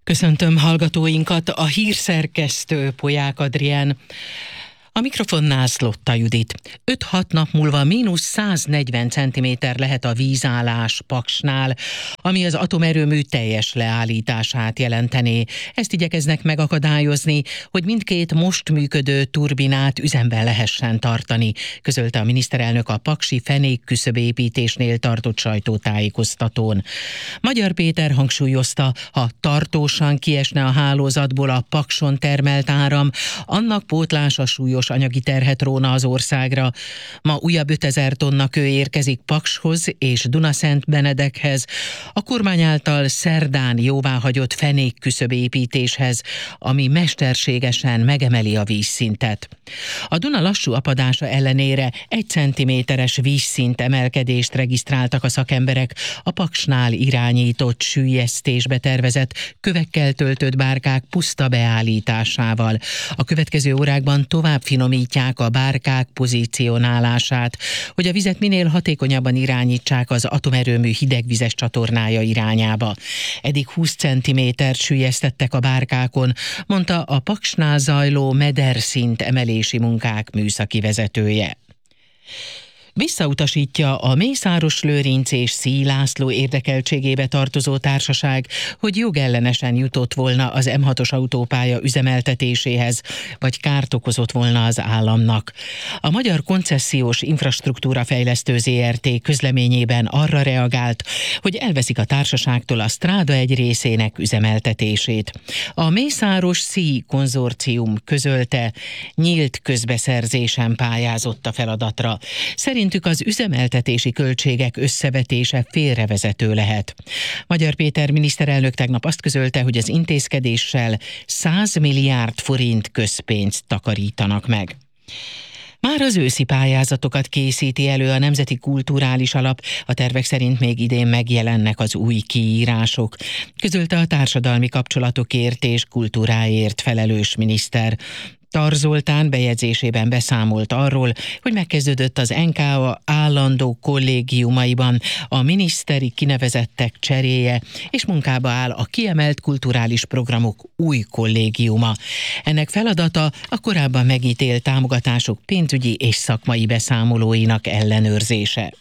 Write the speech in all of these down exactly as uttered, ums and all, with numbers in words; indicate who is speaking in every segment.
Speaker 1: Köszöntöm hallgatóinkat, a hírszerkesztő Polyák Adrián. A mikrofonnál Szlotta Judit. öt-hat nap múlva mínusz száznegyven centiméter lehet a vízállás Paksnál, ami az atomerőmű teljes leállítását jelentené. Ezt igyekeznek megakadályozni, hogy mindkét most működő turbinát üzemben lehessen tartani, közölte a miniszterelnök a paksi fenék küszöbépítésnél tartott sajtótájékoztatón. Magyar Péter hangsúlyozta, ha tartósan kiesne a hálózatból a Pakson termelt áram, annak pótlása súlyos anyagi terhet róna az országra. Ma újabb ötezer tonna kő érkezik Pakshoz és Dunaszentbenedekhez, a kormány által szerdán jóváhagyott fenék küszöbépítéshez, ami mesterségesen megemeli a vízszintet. A Duna lassú apadása ellenére egy centiméteres vízszint emelkedést regisztráltak a szakemberek a Paksnál irányított süllyesztésbe tervezett kövekkel töltött bárkák puszta beállításával. A következő órákban tovább finomítják a bárkák pozícionálását, hogy a vizet minél hatékonyabban irányítsák az atomerőmű hidegvizes csatornája irányába. Eddig húsz centimétert süllyesztettek a bárkákon, mondta a Paksnál zajló mederszint emelési munkák műszaki vezetője. Visszautasítja a Mészáros Lőrinc és Szíj László érdekeltségébe tartozó társaság, hogy jogellenesen jutott volna az em hatos autópálya üzemeltetéséhez, vagy kárt okozott volna az államnak. A Magyar Koncesziós Infrastruktúra Fejlesztő zé er té közleményében arra reagált, hogy elveszik a társaságtól a stráda egy részének üzemeltetését. A Mészáros-Szíj konzorcium közölte, nyílt közbeszerzésen pályázott a feladatra. Szerintük az üzemeltetési költségek összevetése félrevezető lehet. Magyar Péter miniszterelnök tegnap azt közölte, hogy az intézkedéssel száz milliárd forint közpénzt takarítanak meg. Már az őszi pályázatokat készíti elő a Nemzeti Kulturális Alap, a tervek szerint még idén megjelennek az új kiírások, közölte a társadalmi kapcsolatokért és kultúráért felelős miniszter. Tar Zoltán bejegyzésében beszámolt arról, hogy megkezdődött az en ká á állandó kollégiumaiban a miniszteri kinevezettek cseréje, és munkába áll a kiemelt kulturális programok új kollégiuma. Ennek feladata a korábban megítélt támogatások pénzügyi és szakmai beszámolóinak ellenőrzése.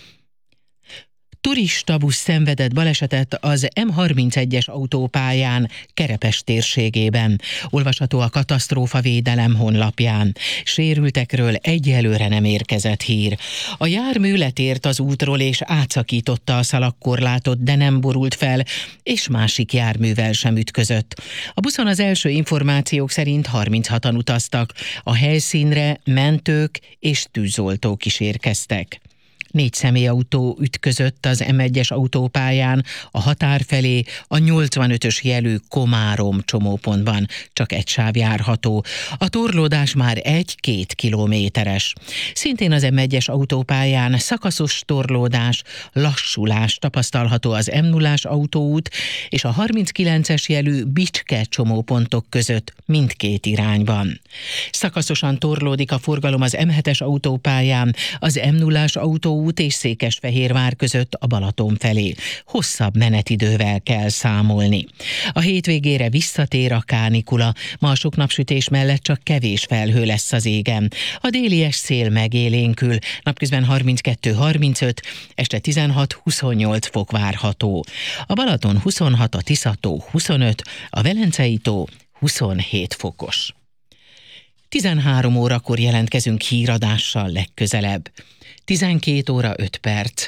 Speaker 1: Turistabusz szenvedett balesetet az em harmincegyes autópályán Kerepes térségében. Olvasható a katasztrófavédelem honlapján. Sérültekről egyelőre nem érkezett hír. A jármű letért az útról és átszakította a szalagkorlátot, de nem borult fel, és másik járművel sem ütközött. A buszon az első információk szerint harminchatan utaztak. A helyszínre mentők és tűzoltók is érkeztek. Négy személyautó ütközött az em egyes autópályán a határ felé, a nyolcvanötös jelű Komárom csomópontban csak egy sáv járható. A torlódás már egy-két kilométeres. Szintén az em egyes autópályán szakaszos torlódás, lassulás tapasztalható az em nullás autóút és a harminckilences jelű Bicske csomópontok között mindkét irányban. Szakaszosan torlódik a forgalom az em hetes autópályán, az em nullás autó út és Székesfehérvár között a Balaton felé. Hosszabb menetidővel kell számolni. A hétvégére visszatér a kánikula. Ma a sok napsütés mellett csak kevés felhő lesz az égen. A délies szél megélénkül, napközben harminckettő harmincöt, este tizenhat-huszonnyolc fok várható. A Balaton huszonhat, a Tisza-tó huszonöt, a Velencei-tó huszonhét fokos. tizenhárom órakor jelentkezünk híradással legközelebb. tizenkét óra öt perc.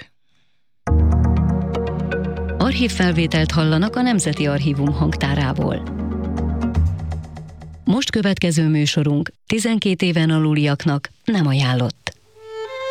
Speaker 2: Archívfelvételt hallanak a Nemzeti Archívum hangtárából. Most következő műsorunk tizenkét éven aluliaknak nem ajánlott.